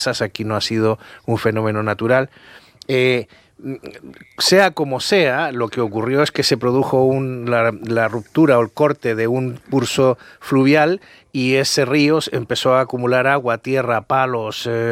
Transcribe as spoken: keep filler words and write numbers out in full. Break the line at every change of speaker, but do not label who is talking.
aquí no ha sido un fenómeno natural. Eh, sea como sea, lo que ocurrió es que se produjo un, la, la ruptura o el corte de un curso fluvial y ese río empezó a acumular agua, tierra, palos, eh,